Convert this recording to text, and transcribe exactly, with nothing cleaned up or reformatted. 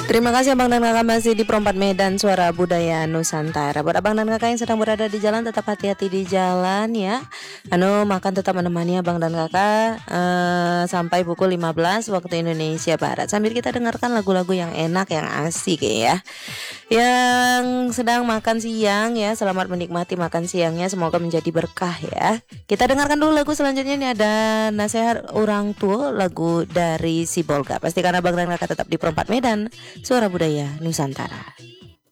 Terima kasih abang dan kakak masih di Perempat Medan Suara Budaya Nusantara. Buat abang dan kakak yang sedang berada di jalan, tetap hati-hati di jalan ya. Anu makan tetap menemani abang dan kakak eh, sampai pukul lima belas waktu Indonesia Barat. Sambil kita dengarkan lagu-lagu yang enak, yang asik ya. Yang sedang makan siang ya, selamat menikmati makan siangnya, semoga menjadi berkah ya. Kita dengarkan dulu lagu selanjutnya. Ini ada Nasihat Orang Tua, lagu dari Si Bolga. Pastikan abang dan kakak tetap di Perempat Medan Suara Budaya Nusantara.